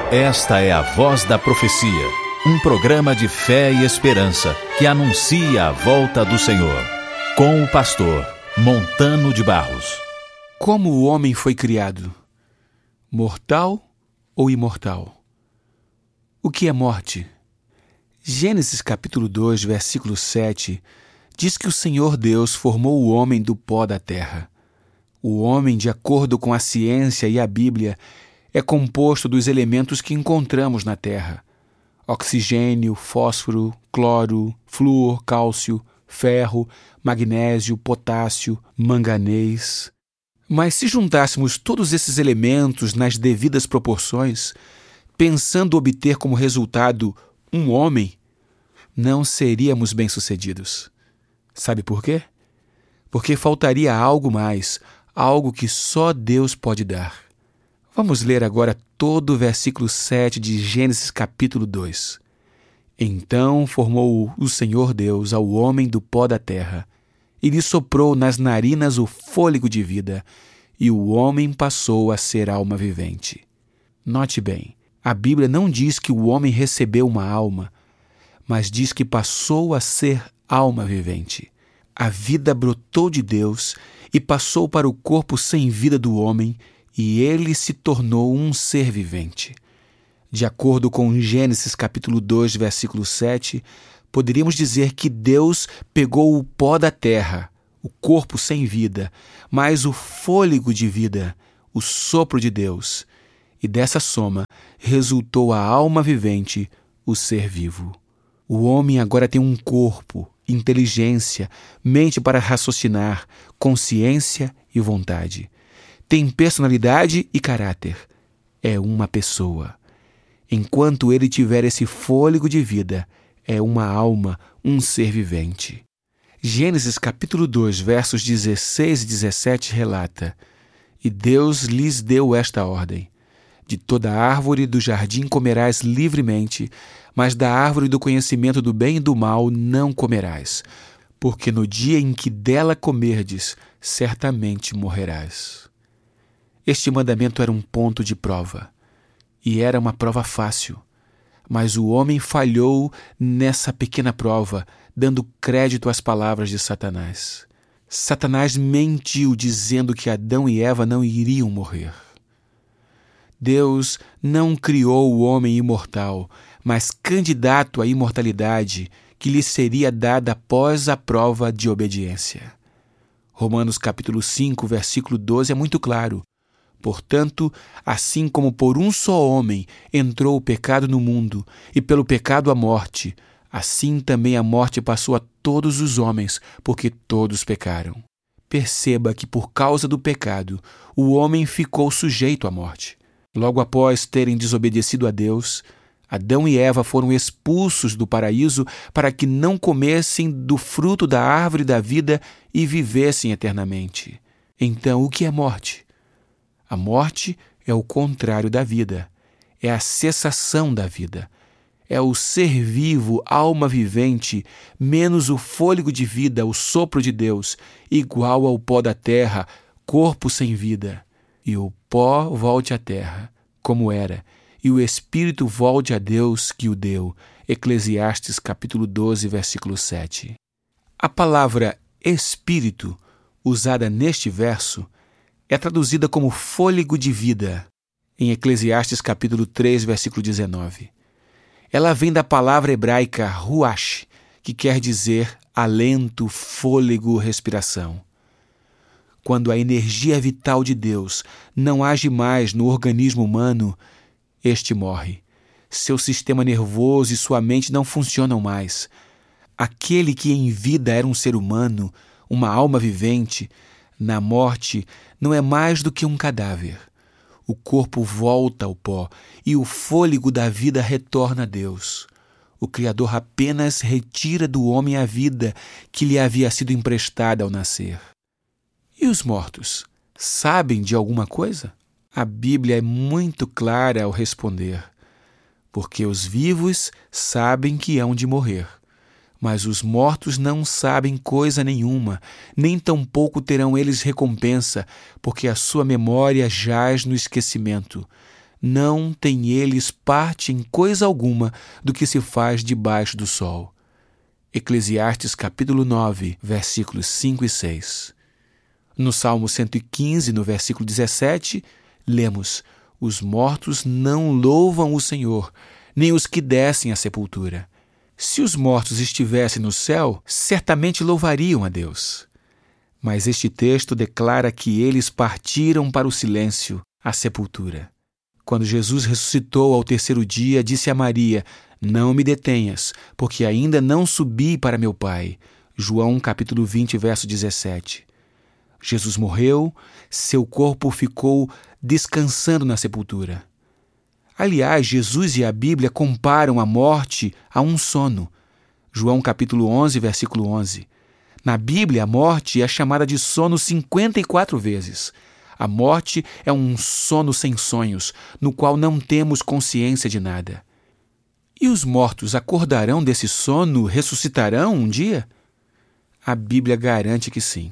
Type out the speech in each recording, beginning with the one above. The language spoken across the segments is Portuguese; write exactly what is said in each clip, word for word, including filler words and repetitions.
Esta é a Voz da Profecia, um programa de fé e esperança que anuncia a volta do Senhor, com o pastor Montano de Barros. Como o homem foi criado? Mortal ou imortal? O que é morte? Gênesis capítulo dois, versículo sete, diz que o Senhor Deus formou o homem do pó da terra. O homem, de acordo com a ciência e a Bíblia, é composto dos elementos que encontramos na terra: oxigênio, fósforo, cloro, flúor, cálcio, ferro, magnésio, potássio, manganês. Mas se juntássemos todos esses elementos nas devidas proporções, pensando obter como resultado um homem, não seríamos bem-sucedidos. Sabe por quê? Porque faltaria algo mais, algo que só Deus pode dar. Vamos ler agora todo o versículo sete de Gênesis capítulo dois. Então formou o Senhor Deus ao homem do pó da terra, e lhe soprou nas narinas o fôlego de vida, e o homem passou a ser alma vivente. Note bem, a Bíblia não diz que o homem recebeu uma alma, mas diz que passou a ser alma vivente. A vida brotou de Deus e passou para o corpo sem vida do homem, e ele se tornou um ser vivente. De acordo com Gênesis capítulo dois, versículo sete, poderíamos dizer que Deus pegou o pó da terra, o corpo sem vida, mais o fôlego de vida, o sopro de Deus, e dessa soma resultou a alma vivente, o ser vivo. O homem agora tem um corpo, inteligência, mente para raciocinar, consciência e vontade. Tem personalidade e caráter. É uma pessoa. Enquanto ele tiver esse fôlego de vida, é uma alma, um ser vivente. Gênesis capítulo dois, versos dezesseis e dezessete relata: E Deus lhes deu esta ordem: De toda árvore do jardim comerás livremente, mas da árvore do conhecimento do bem e do mal não comerás, porque no dia em que dela comerdes, certamente morrerás. Este mandamento era um ponto de prova, e era uma prova fácil, mas o homem falhou nessa pequena prova, dando crédito às palavras de Satanás. Satanás mentiu dizendo que Adão e Eva não iriam morrer. Deus não criou o homem imortal, mas candidato à imortalidade que lhe seria dada após a prova de obediência. Romanos capítulo cinco, versículo doze é muito claro. Portanto, assim como por um só homem entrou o pecado no mundo, e pelo pecado a morte, assim também a morte passou a todos os homens, porque todos pecaram. Perceba que por causa do pecado, o homem ficou sujeito à morte. Logo após terem desobedecido a Deus, Adão e Eva foram expulsos do paraíso para que não comessem do fruto da árvore da vida e vivessem eternamente. Então, o que é morte? A morte é o contrário da vida, é a cessação da vida, é o ser vivo, alma vivente, menos o fôlego de vida, o sopro de Deus, igual ao pó da terra, corpo sem vida. E o pó volte à terra, como era, e o espírito volte a Deus que o deu. Eclesiastes capítulo doze, versículo sete. A palavra espírito, usada neste verso, é traduzida como fôlego de vida, em Eclesiastes capítulo três, versículo dezenove. Ela vem da palavra hebraica ruach, que quer dizer alento, fôlego, respiração. Quando a energia vital de Deus não age mais no organismo humano, este morre. Seu sistema nervoso e sua mente não funcionam mais. Aquele que em vida era um ser humano, uma alma vivente, na morte não é mais do que um cadáver. O corpo volta ao pó e o fôlego da vida retorna a Deus. O Criador apenas retira do homem a vida que lhe havia sido emprestada ao nascer. E os mortos? Sabem de alguma coisa? A Bíblia é muito clara ao responder: porque os vivos sabem que hão de morrer, mas os mortos não sabem coisa nenhuma, nem tampouco terão eles recompensa, porque a sua memória jaz no esquecimento. não têm eles parte em coisa alguma do que se faz debaixo do sol. Eclesiastes capítulo nove, versículos cinco e seis. No Salmo cento e quinze, no versículo dezessete, lemos: os mortos não louvam o Senhor, nem os que descem à sepultura. Se os mortos estivessem no céu, certamente louvariam a Deus. Mas este texto declara que eles partiram para o silêncio, à sepultura. Quando Jesus ressuscitou ao terceiro dia, disse a Maria: não me detenhas, porque ainda não subi para meu Pai. João capítulo vinte, verso dezessete. Jesus morreu, seu corpo ficou descansando na sepultura. Aliás, Jesus e a Bíblia comparam a morte a um sono. João capítulo onze, versículo onze. Na Bíblia, a morte é chamada de sono cinquenta e quatro vezes. A morte é um sono sem sonhos, no qual não temos consciência de nada. E os mortos acordarão desse sono, ressuscitarão um dia? A Bíblia garante que sim.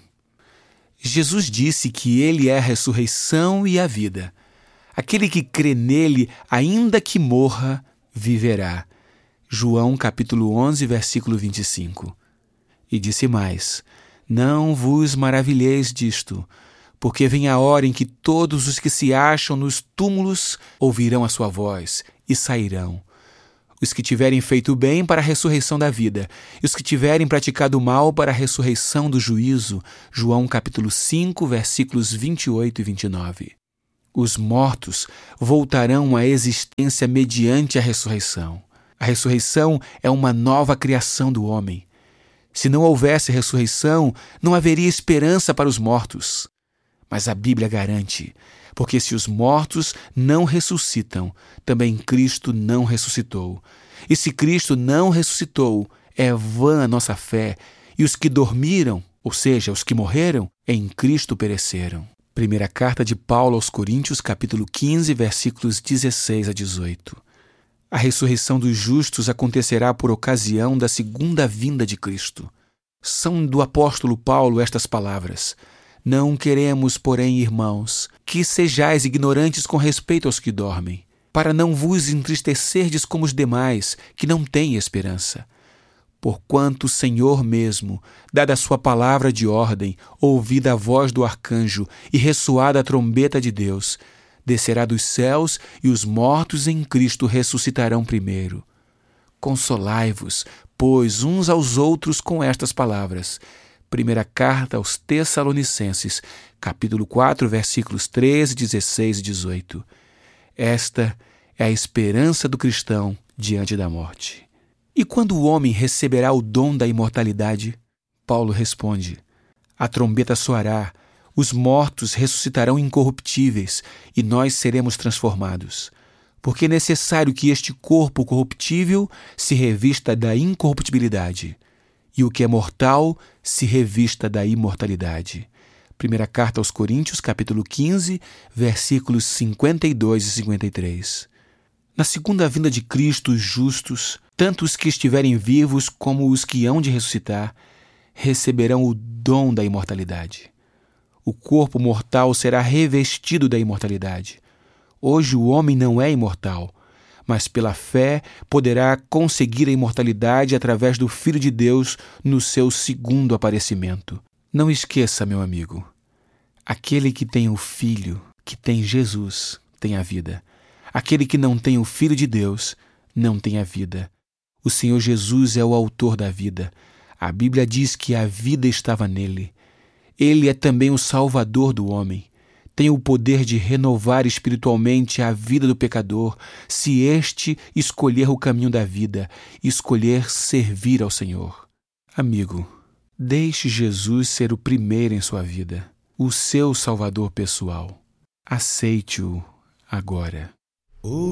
Jesus disse que Ele é a ressurreição e a vida. Aquele que crê nele, ainda que morra, viverá. João capítulo onze, versículo vinte e cinco. E disse mais: não vos maravilheis disto, porque vem a hora em que todos os que se acham nos túmulos ouvirão a sua voz e sairão. Os que tiverem feito bem para a ressurreição da vida, e os que tiverem praticado mal para a ressurreição do juízo. João capítulo cinco, versículos vinte e oito e vinte e nove. Os mortos voltarão à existência mediante a ressurreição. A ressurreição é uma nova criação do homem. Se não houvesse ressurreição, não haveria esperança para os mortos. Mas a Bíblia garante, porque se os mortos não ressuscitam, também Cristo não ressuscitou. E se Cristo não ressuscitou, é vã a nossa fé, e os que dormiram, ou seja, os que morreram, em Cristo pereceram. Primeira carta de Paulo aos Coríntios, capítulo quinze, versículos dezesseis a dezoito. A ressurreição dos justos acontecerá por ocasião da segunda vinda de Cristo. São do apóstolo Paulo estas palavras: não queremos, porém, irmãos, que sejais ignorantes com respeito aos que dormem, para não vos entristecerdes como os demais, que não têm esperança. Porquanto o Senhor mesmo, dada a sua palavra de ordem, ouvida a voz do arcanjo e ressoada a trombeta de Deus, descerá dos céus e os mortos em Cristo ressuscitarão primeiro. Consolai-vos, pois, uns aos outros com estas palavras. Primeira carta aos Tessalonicenses, capítulo quatro, versículos treze, dezesseis e dezoito. Esta é a esperança do cristão diante da morte. E quando o homem receberá o dom da imortalidade? Paulo responde: a trombeta soará, os mortos ressuscitarão incorruptíveis e nós seremos transformados. Porque é necessário que este corpo corruptível se revista da incorruptibilidade e o que é mortal se revista da imortalidade. Primeira carta aos Coríntios, capítulo quinze, versículos cinquenta e dois e cinquenta e três. Na segunda vinda de Cristo, os justos, tanto os que estiverem vivos como os que hão de ressuscitar, receberão o dom da imortalidade. O corpo mortal será revestido da imortalidade. Hoje o homem não é imortal, mas pela fé poderá conseguir a imortalidade através do Filho de Deus no seu segundo aparecimento. Não esqueça, meu amigo, aquele que tem o Filho, que tem Jesus, tem a vida. Aquele que não tem o Filho de Deus, não tem a vida. O Senhor Jesus é o autor da vida. A Bíblia diz que a vida estava nele. Ele é também o Salvador do homem. Tem o poder de renovar espiritualmente a vida do pecador, se este escolher o caminho da vida, escolher servir ao Senhor. Amigo, deixe Jesus ser o primeiro em sua vida, o seu Salvador pessoal. Aceite-o agora.